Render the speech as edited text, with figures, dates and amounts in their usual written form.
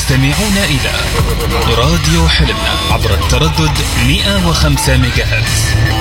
تستمعون إلى راديو حلم عبر التردد 105 ميجاهرتز.